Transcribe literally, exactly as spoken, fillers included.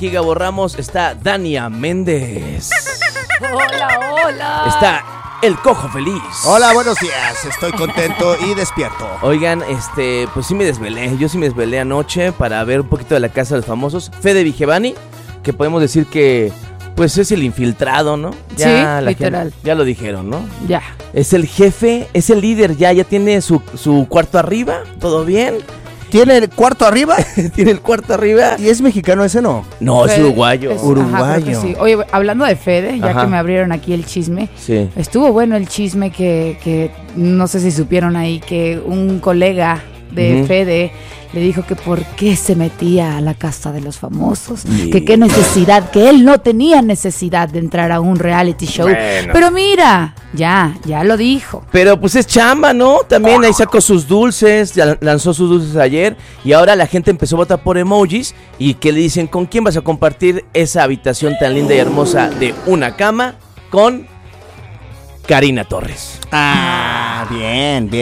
aquí Gabo Ramos, está Dania Méndez. Hola, hola. Está el Cojo Feliz. Hola, buenos días. Estoy contento y despierto. Oigan, este, pues sí me desvelé. Yo sí me desvelé anoche para ver un poquito de La Casa de los Famosos. Fede Vigevani, que podemos decir que, pues es el infiltrado, ¿no? Sí, literal. Gente, ya lo dijeron, ¿no? Ya. Es el jefe, es el líder ya, ya tiene su, su cuarto arriba, ¿todo bien? ¿Tiene el cuarto arriba? ¿Tiene el cuarto arriba? ¿Y es mexicano ese no? No, Fede, es uruguayo. es- Uruguayo. ajá, creo que sí. Oye, hablando de Fede, ya Ajá. que me abrieron aquí el chisme, Sí. estuvo bueno el chisme que, que no sé si supieron ahí, que un colega de Ujú. Fede le dijo que por qué se metía a la casa de los famosos, Sí. que qué necesidad, que él no tenía necesidad de entrar a un reality show. Bueno. Pero mira, ya, ya lo dijo. Pero pues es chamba, ¿no? También ahí sacó sus dulces, ya lanzó sus dulces ayer y ahora la gente empezó a votar por emojis y que le dicen, ¿con quién vas a compartir esa habitación tan linda y hermosa de una cama? Con Karina Torres. Ah, bien, bien.